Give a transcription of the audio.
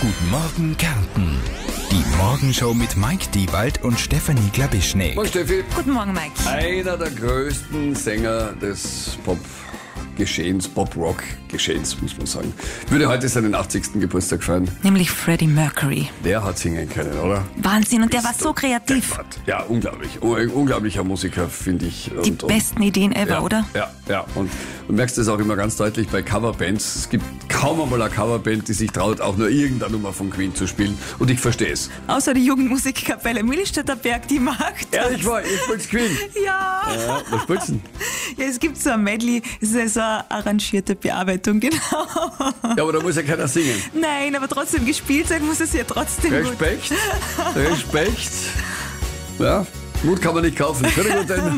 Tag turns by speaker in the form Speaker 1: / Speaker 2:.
Speaker 1: Guten Morgen Kärnten. Die Morgenshow mit Mike Diewald und Stefanie Glabischnik.
Speaker 2: Moin Steffi.
Speaker 3: Guten Morgen, Mike.
Speaker 2: Einer der größten Sänger des Pop-Geschehens, Pop-Rock-Geschehens, muss man sagen. Würde heute seinen 80. Geburtstag feiern.
Speaker 3: Nämlich Freddie Mercury.
Speaker 2: Der hat singen können, oder?
Speaker 3: Wahnsinn, und der war so kreativ.
Speaker 2: Ja, unglaublich. Ein unglaublicher Musiker, finde ich.
Speaker 3: Die besten Ideen ever,
Speaker 2: ja,
Speaker 3: oder?
Speaker 2: Ja. Und du merkst das auch immer ganz deutlich bei Coverbands. Es gibt kaum einmal eine Coverband, die sich traut, auch nur irgendeine Nummer von Queen zu spielen. Und ich verstehe es.
Speaker 3: Außer die Jugendmusikkapelle Millstätter Berg, die macht das.
Speaker 2: Ehrlich wahr, ihr spielt Queen.
Speaker 3: Ja.
Speaker 2: Was spielst du denn?
Speaker 3: Ja, es gibt so ein Medley, es ist ja so eine arrangierte Bearbeitung, genau.
Speaker 2: Ja, aber da muss ja keiner singen.
Speaker 3: Nein, aber trotzdem gespielt sein muss es ja trotzdem gut.
Speaker 2: Respekt. Ja, Mut kann man nicht kaufen.